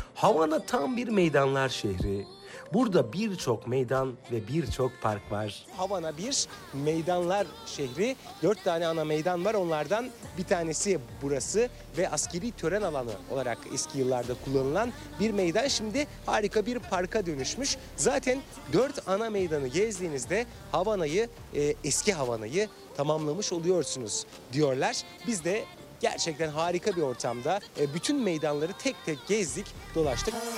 Havana tam bir meydanlar şehri. Burada birçok meydan ve birçok park var. Havana bir meydanlar şehri. 4 tane ana meydan var. Onlardan bir tanesi burası ve askeri tören alanı olarak eski yıllarda kullanılan bir meydan şimdi harika bir parka dönüşmüş. Zaten 4 ana meydanı gezdiğinizde Havana'yı, eski Havana'yı tamamlamış oluyorsunuz diyorlar. Biz de gerçekten harika bir ortamda bütün meydanları tek tek gezdik, dolaştık.